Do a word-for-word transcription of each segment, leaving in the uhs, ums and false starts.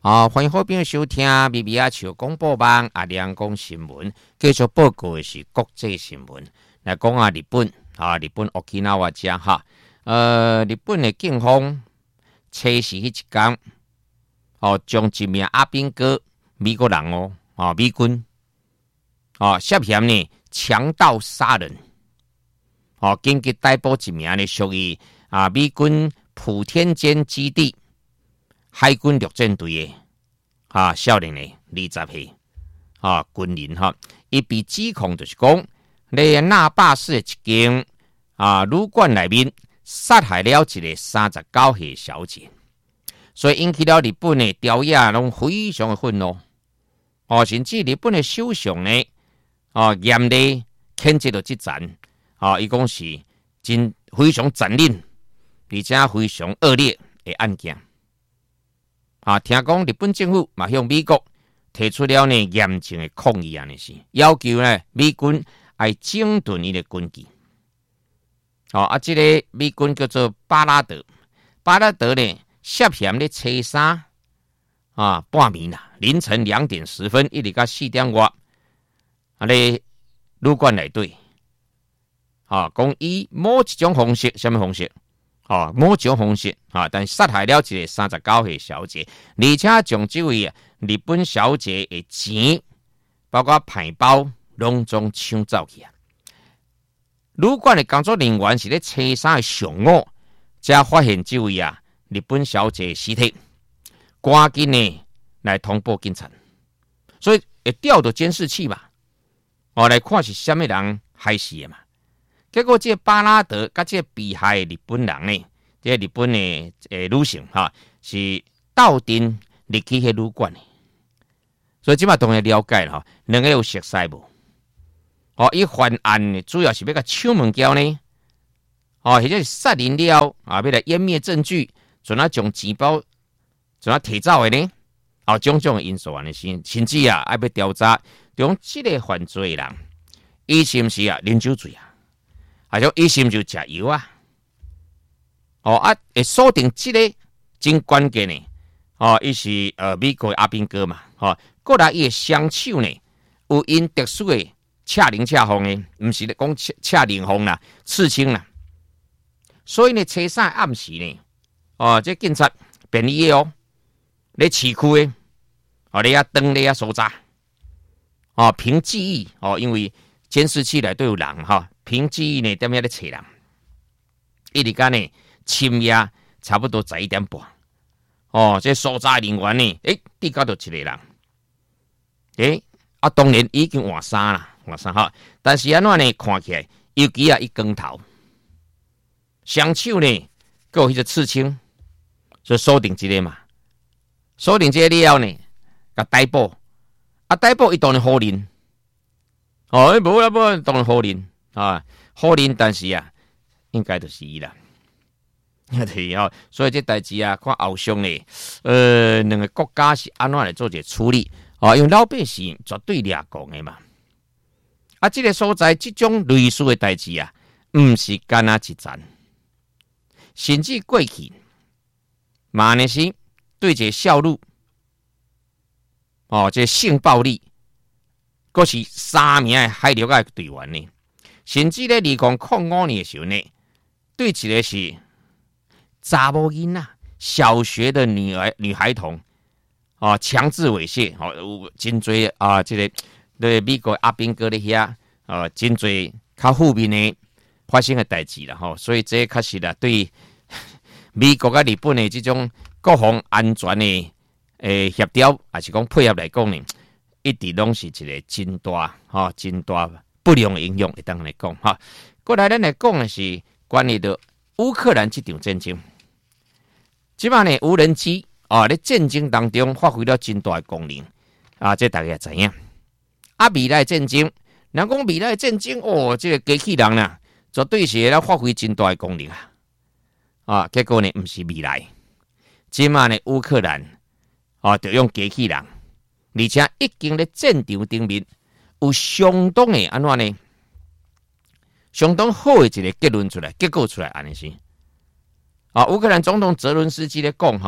啊，欢迎好朋友收听 B B 啊球广播网啊，亮讲新闻。继续报告的是国际新闻，来讲啊，日本啊，日本 Okinawa 家哈，呃，日本的警方测试迄一天，哦，将一名阿兵哥美国人哦，啊，美军，哦，涉嫌呢强盗杀人，哦，紧急逮捕一名呢属于啊美军普天间基地海军陆战队的啊少年的二十岁啊军人哈，伊被指控就是讲，在那霸市的一间啊旅馆内面杀害了一个三十九岁小姐，所以引起了日本的调查拢非常的愤怒，哦，甚至日本的首相呢，哦严厉谴责了这战，哦，伊讲是真非常残忍，而且非常恶劣的案件。啊，听讲日本政府嘛向美国提出了呢严正的抗议安尼是，要求呢美军要整顿伊的军纪。哦啊，这个美军叫做巴拉德，巴拉德呢涉嫌咧车杀啊半暝啦，凌晨两点十分一直到四点外，啊咧旅馆内底，啊讲以某一种方式，什么方式？哦，某种方式啊，但杀害了一个三十九岁小姐，而且将这位日本小姐的钱，包括牌包，拢总抢走去啊！旅馆的工作人员是咧车衫的上午，才发现这位啊日本小姐的尸体，赶紧呢来通报警察，所以会调到监视器嘛，哦来看是什么人害死的嘛。结果，这巴拉德甲这被害的日本人呢，这日本的诶女性哈，是斗阵入去迄旅馆的，所以即马当然了解了哈，两个有熟悉无？哦，伊犯案呢，主要是要甲抢物件呢，哦，或者是杀人了啊，要来湮灭证据，准啊将钱包准啊摕走的呢，哦，种种的因素安尼先，甚至啊，还要调查，用这个犯罪人，伊是毋是啊啉酒醉啊？啊，就伊是毋是就食药啊？哦啊，会锁定这个真关键呢。哦，伊是呃美国的阿兵哥嘛。哦，过来伊的双手呢，有因特殊的恰灵恰锋的，毋是咧讲恰恰灵锋啦，刺青啦。所以呢，车衫暗时呢，哦，这警察便利的哦，咧市区的，哦，咧遐登咧遐搜查，哦，凭记忆哦，因为监视器内都有人哈。凭记忆呢，踮遐咧找人，一直间呢，深夜差不多十一点半，哦，这搜查人员呢，诶，遇到到一个人，诶，啊，当然已经换衫啦，换衫哈，但是安怎呢？看起来，尤其啊，一光头，双手呢，还有迄个刺青，所以锁定这个嘛，锁定这个了呢，甲逮捕，啊，逮捕伊当然好认，哦，无啦，无当然好认。啊，好认，但是啊，应该就是伊啦。对哦，所以这代志啊，看后续呢，呃，两个国家是安怎来做一个处理啊？因为老百姓绝对掠讲的嘛。啊，这个所在，这种类似的代志啊，唔是干那一站，甚至过去，嘛呢是对这少女，哦，这性暴力，佫是三名的海陆的队员呢。甚至咧，二零零五年的时候呢，对一个是查某囡仔，小学的女儿女孩童，啊，强制猥亵，哦，有真多啊，这个对美国阿兵哥咧遐，啊，真多较负面的发生的代志啦，吼，所以这确实啦，对美国甲日本的这种国防安全的诶协调，还是讲配合来讲呢，一直拢是一个真大，吼，真大。不良的影响，会当来讲哈。过来，咱来讲的是关于到乌克兰这场战争。即摆呢，无人机啊，在战争当中发挥了真大的功能啊，这大家也知影。啊，未来战争，人讲未来战争哦，这个机器人呐，绝对是会发挥真大的功能啊。啊，结果呢，不是未来。即摆呢，乌克兰啊，就用机器人，而且已经在战场顶面。有相当的安怎呢？相当好的一个结论出来，结果出来安尼是。啊，乌克兰总统泽伦斯基咧讲哈，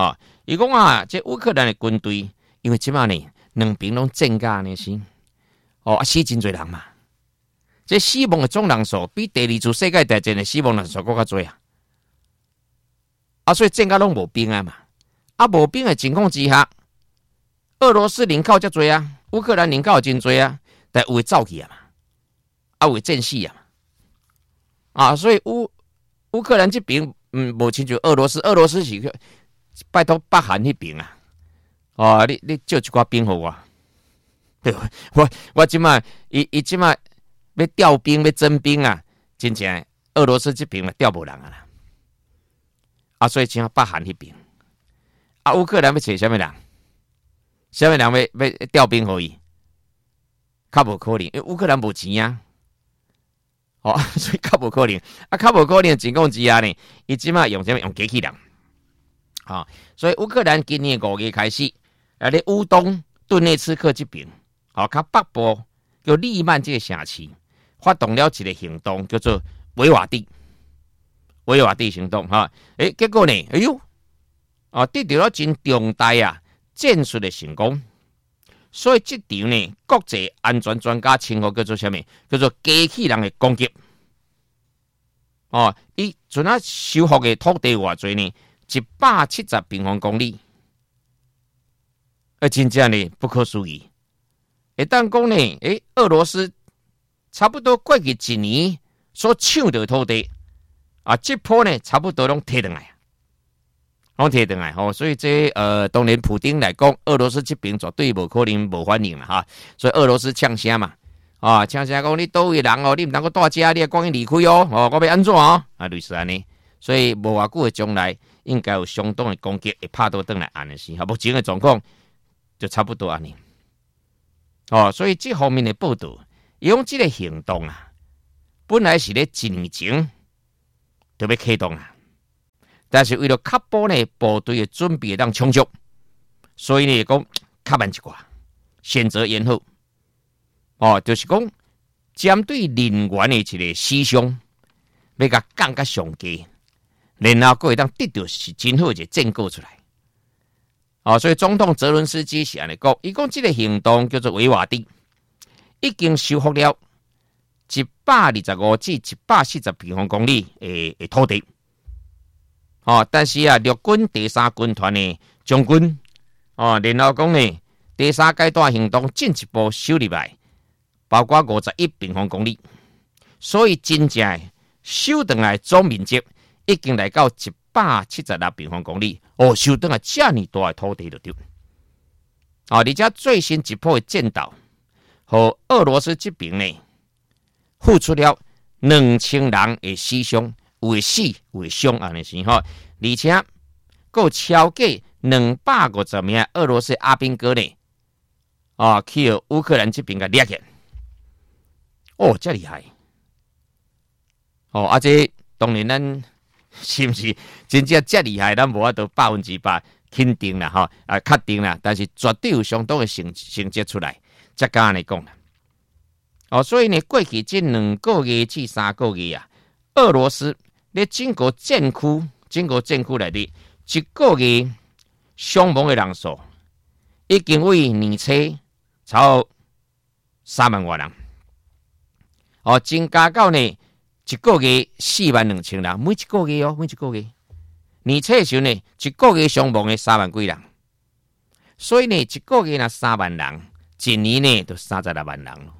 伊讲啊，这乌克兰的军队，因为即马呢，两边拢战甲安尼死，哦，啊死真侪人嘛。这死亡的总人数比第二次世界大战的死亡人数更较多啊！啊，所以战甲拢无兵啊嘛。啊，无兵的情况之下，俄罗斯人口遮多啊，乌克兰人口真多啊，但有会走去啊嘛，啊有会战死啊嘛。啊，所以乌乌克兰这边嗯无亲像俄罗斯，俄罗斯是拜托北韩迄边啊，哦，你你借一寡兵互我，对我我即马伊伊即马。要调兵要征兵啊，真正俄罗斯这边嘛调无人啊啦，啊，所以只好北韩那边，啊，乌克兰要找什么人？什么人要要调兵互伊？较无可能，因为乌克兰无钱啊，哦，所以较无可能，啊，较无可能的情况之下呢，伊即马用什么用机器人？啊、哦，所以乌克兰今年五月开始，啊，咧乌东顿内茨克这边，哦，较北部叫利曼这个城市。发动了一个行动，叫做维瓦蒂，维瓦蒂行动哈。诶、欸，结果呢，哎呦，啊，得到了真重大啊战术的成功。所以这场呢，国际安全专家称呼叫做什么？叫做机器人的攻击。哦，伊阵啊收复的土地偌济呢？一百七十平方公里，啊，真正呢不可思议。会当讲呢，诶、欸，俄罗斯。差不多过去一年所抢到土地啊，这波呢差不多拢摕回来，拢摕回来吼。所以这呃，当然普丁来讲，俄罗斯这边绝对无可能无反应啦哈。所以俄罗斯呛声嘛，啊，呛声讲你倒位人哦，你唔能够大家，你要赶紧离开哦，哦，我要安怎哦？啊，类似安尼。所以无偌久的将来，应该有相当的攻击会拍到转来安尼是。目前的状况就差不多安尼。哦，所以这方面的报道。用这个行动啊，本来是咧一年前就要启动啊，但是为了确保呢部队的准备当充足，所以呢讲较慢一寡，选择延后。哦，就是讲针对人员的一个牺牲，要甲降甲上低，然后佫会当得到是真好一个战果出来。哦，所以总统泽伦斯基是安尼讲，伊讲这个行动叫做维瓦蒂。已经收复了一百二十五至一百四十平方公里的的土地，哦，但是啊，陆军第三军团的将军，哦，然后讲呢，第三阶段行动进一步收入来，包括五十一平方公里，所以真正收回来总面积已经来到一百七十六平方公里，哦，收回来这么大的土地就对，哦，而且最新一波的战斗。和俄罗斯这边呢，付出了两千人的死伤，有的死，有的伤，安尼是吼，而且够超过两百五十名俄罗斯阿兵哥呢，啊，去乌克兰这边给掠去，哦，这厉害，哦，而且当然咱是不是真正这厉害，咱无法度百分之百肯定啦，哈，啊，确定啦，但是绝对有相当的成成绩出来。才敢安尼讲啦，哦，所以呢，过去这两个月至三个月啊，俄罗斯咧整个战区、整个战区内底，一个月伤亡的人数已经为年初超三万多人，哦，增加到呢一个月四万两千人，每一个月哦，每一个月年初的时候呢，一个月伤亡的三万几人，所以呢，一个月那三万人。一年呢，就三十六万人了，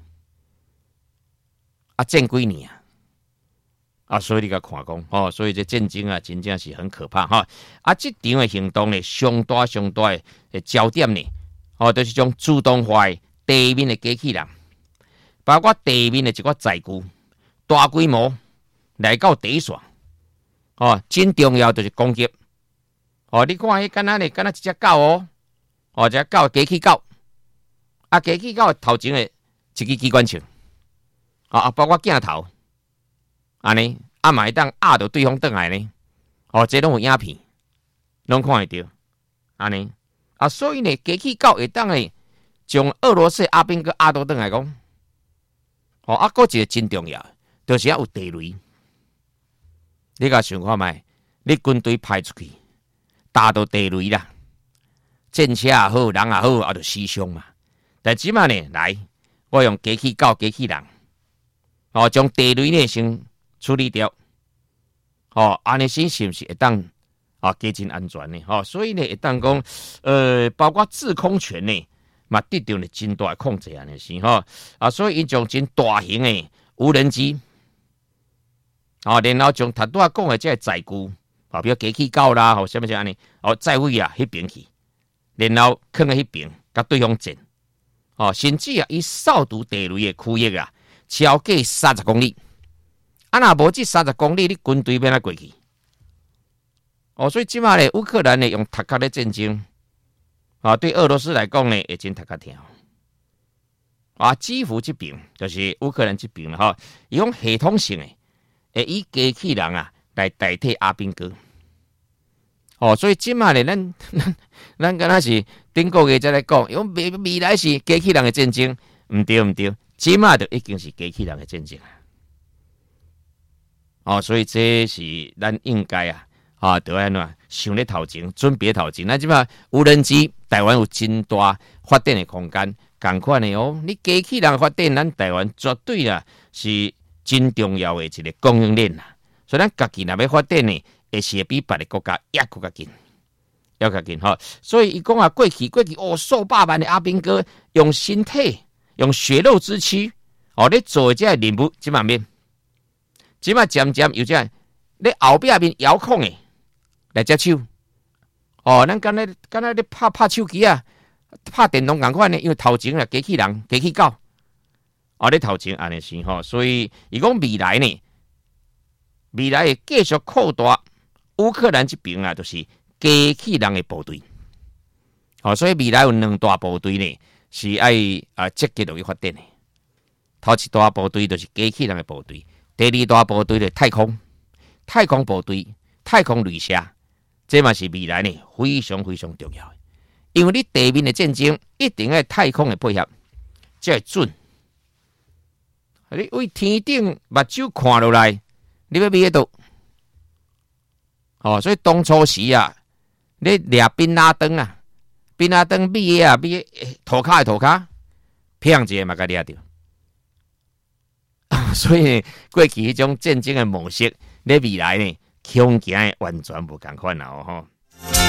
啊，战几年啊？啊，所以你甲看讲，哦，所以这战争啊，真正是很可怕哈、哦。啊，这场的行动呢，上大上大的焦点呢，哦，就是将自动化的地面的机器人，包括地面的一个载具，大规模来到第一线，哦，真重要就是攻击。哦，你看迄敢若呢，敢若一只狗哦，哦，一只狗机器狗。啊，机器狗头前的一支机关枪，啊啊，包括镜头，安尼啊，嘛会当压到对方倒来呢。哦，这拢有影片，拢看会到，安尼啊，所以呢，机器狗会当呢，将俄罗斯阿兵哥压到倒来讲，哦，啊，搁一个真重要，就是要有地雷。你甲想看觅，你军队派出去，打到地雷啦， 战车也好，人也好，啊，就死伤嘛。但即马呢，来，我用机器狗、机器人，哦，将地雷呢先处理掉，哦，安尼先是毋是会当啊加真安全呢？哦，所以呢，会当讲，呃，包括制空权呢，嘛得到了真大的控制安尼是吼，啊，所以因将真大型的无人机，哦，然后将头拄仔讲的这个载具，啊，比如机器狗啦，吼，什么什安尼，哦，载位啊，迄边去，然后放喺迄边，甲对方战，哦，甚至啊，伊扫除地雷的区域啊，超过三十公里，啊，若无这三十公里，你军队要哪过去？哦，所以即马咧，乌克兰咧用塔克咧战争，啊，对俄罗斯来讲咧，会真塔克疼。啊，基辅这边就是乌克兰这边啦，吼，伊用系统性诶，会以机器人啊来代替阿兵哥。哦，所以即马咧，咱咱咱敢若是顶个月才来讲，用未未来是机器人诶战争，毋对毋对，即马就已经是机器人诶战争啦。哦，所以这是咱应该啊。啊，就安怎想咧头前，准备头前。咱即摆无人机，台湾有真大发展的空间，共款的哦。你机器人发展，咱台湾绝对啊是真重要的一个供应链啦。所以咱家己若要发展呢，会是比别的国家也更加紧，也更加紧吼。所以伊讲啊，过去过去哦，数百万的阿兵哥用身体、用血肉之躯，哦，咧做这个任务，即嘛面，即嘛渐渐有这咧后壁面遥控的。来接手，哦，咱敢若敢若咧拍拍手机啊，拍电动共款呢，因为头前啊机器人、机器狗，哦，咧头前安尼是吼，所以伊讲未来呢，未来会继续扩大乌克兰这边啊，就是机器人的部队，哦，所以未来有两大部队呢，是爱啊积极落去发展的。头一大部队就是机器人的部队，第二大部队就是太空太空部队、太空旅社。这嘛是未来呢非常非常重要的，因为你地面的战争一定要太空的配合，才会准。你为天顶目睭看落来，你要灭到，哦，所以当初时啊，你掠宾拉登啊，宾拉登灭啊灭，涂骹的涂骹，骗一个嘛，甲掠着。所以过去迄种战争的模式，你未来呢？恐惊完全无共款啦吼。